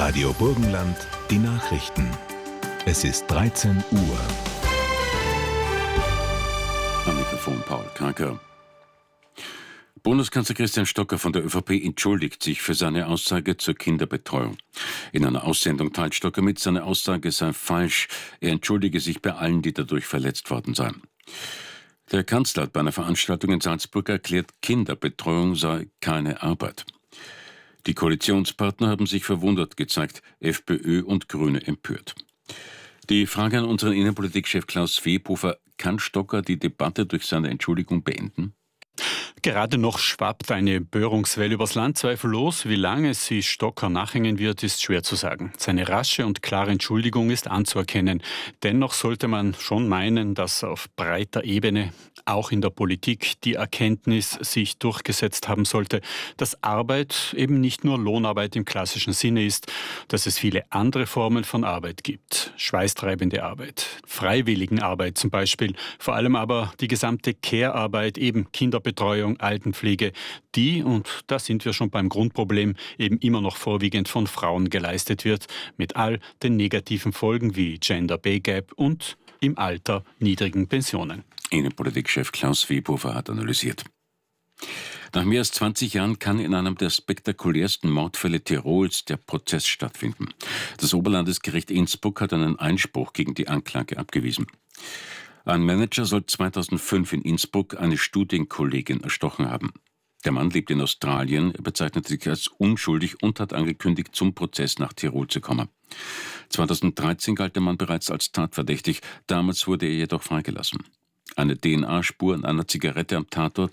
Radio Burgenland, die Nachrichten. Es ist 13 Uhr. Am Mikrofon Paul Kranker. Bundeskanzler Christian Stocker von der ÖVP entschuldigt sich für seine Aussage zur Kinderbetreuung. In einer Aussendung teilt Stocker mit, seine Aussage sei falsch. Er entschuldige sich bei allen, die dadurch verletzt worden seien. Der Kanzler hat bei einer Veranstaltung in Salzburg erklärt, Kinderbetreuung sei keine Arbeit. Die Koalitionspartner haben sich verwundert gezeigt, FPÖ und Grüne empört. Die Frage an unseren Innenpolitikchef Klaus Webhofer: Kann Stocker die Debatte durch seine Entschuldigung beenden? Gerade noch schwappt eine Empörungswelle übers Land, zweifellos. Wie lange sie Stocker nachhängen wird, ist schwer zu sagen. Seine rasche und klare Entschuldigung ist anzuerkennen. Dennoch sollte man schon meinen, dass auf breiter Ebene, auch in der Politik, die Erkenntnis sich durchgesetzt haben sollte, dass Arbeit eben nicht nur Lohnarbeit im klassischen Sinne ist, dass es viele andere Formen von Arbeit gibt. Schweißtreibende Arbeit, Freiwilligenarbeit zum Beispiel, vor allem aber die gesamte Care-Arbeit, eben Kinderbetreuung, Altenpflege, die, und da sind wir schon beim Grundproblem, eben immer noch vorwiegend von Frauen geleistet wird, mit all den negativen Folgen wie Gender Pay Gap und im Alter niedrigen Pensionen. Innenpolitikchef Klaus Webhofer hat analysiert. Nach mehr als 20 Jahren kann in einem der spektakulärsten Mordfälle Tirols der Prozess stattfinden. Das Oberlandesgericht Innsbruck hat einen Einspruch gegen die Anklage abgewiesen. Ein Manager soll 2005 in Innsbruck eine Studienkollegin erstochen haben. Der Mann lebt in Australien, er bezeichnete sich als unschuldig und hat angekündigt, zum Prozess nach Tirol zu kommen. 2013 galt der Mann bereits als tatverdächtig, damals wurde er jedoch freigelassen. Eine DNA-Spur an einer Zigarette am Tatort